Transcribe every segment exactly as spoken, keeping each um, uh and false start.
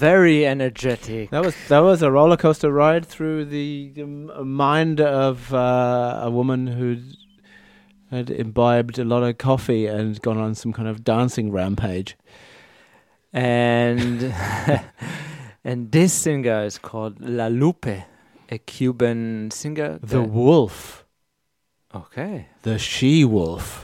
very energetic. That was that was a roller coaster ride through the um, mind of uh, a woman who had imbibed a lot of coffee and gone on some kind of dancing rampage. And and this singer is called La Lupe, a Cuban singer. The wolf. Okay. The she-wolf.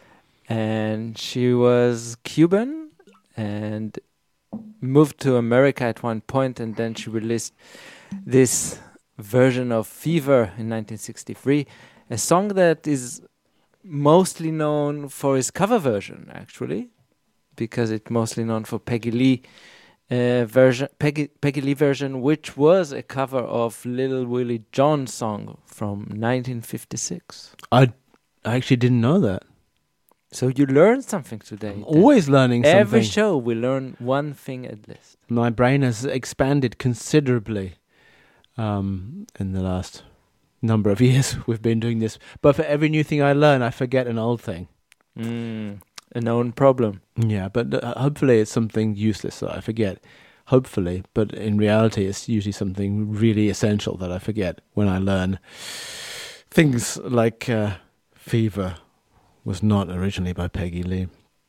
And she was Cuban and moved to America at one point, and then she released this version of Fever in nineteen sixty-three, a song that is mostly known for his cover version, actually, because it's mostly known for Peggy Lee uh, version, Peggy, Peggy Lee version, which was a cover of Little Willie John's song from nineteen fifty-six. I, I actually didn't know that. So you learned something today. I'm always learning something. Every show we learn one thing at least. My brain has expanded considerably um, in the last number of years we've been doing this. But for every new thing I learn, I forget an old thing. Mm, a known problem. Yeah, but uh, hopefully it's something useless that I forget. Hopefully, but in reality it's usually something really essential that I forget when I learn things like uh, Fever was not originally by Peggy Lee.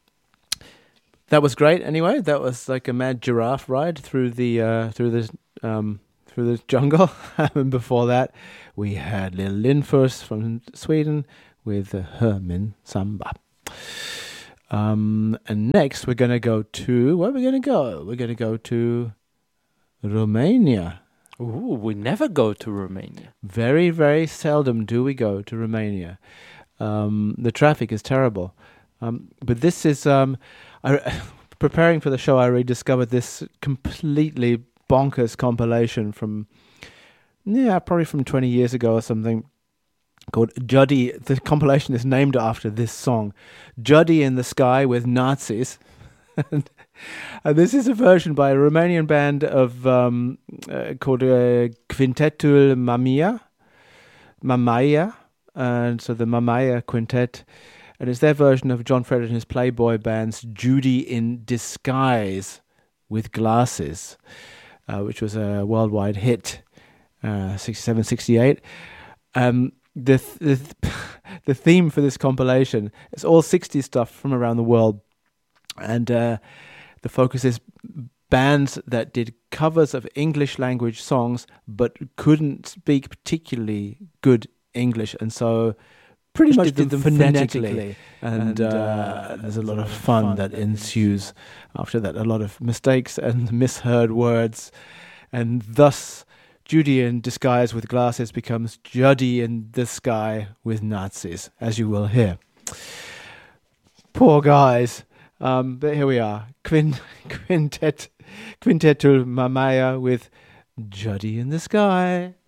That was great. Anyway, that was like a mad giraffe ride through the uh, through the um, through the jungle. And before that, we had Lil Lindfors from Sweden with uh, Hermin Samba. Um, and next, we're going to go to where are we going to go? We're going to go to Romania. Ooh, we never go to Romania. Very, very seldom do we go to Romania. Um, the traffic is terrible. Um, but this is, um, I, preparing for the show, I rediscovered this completely bonkers compilation from, yeah, probably from twenty years ago or something, called Juddy. The compilation is named after this song, Juddy in the Sky with Nazis. and, and this is a version by a Romanian band of um, uh, called uh, Quintetul Mamia, Mamaya. And so the Mamaya Quintet, and it's their version of John Fred and his Playboy band's Judy in Disguise with Glasses, uh, which was a worldwide hit, uh, sixty-seven, sixty-eight. Um, the, th- the, th- the theme for this compilation is all sixties stuff from around the world, and uh, the focus is bands that did covers of English language songs but couldn't speak particularly good English, and so pretty much did did them them phonetically, phonetically. and, And, uh, uh, there's a lot of fun that ensues after that, a lot of mistakes and misheard words, and thus Judy in Disguise with Glasses becomes Juddy in the Sky with Nazis, as you will hear. Poor guys, um, but here we are, Quint- Quintet, Quintetul Mamaya with Juddy in the Sky.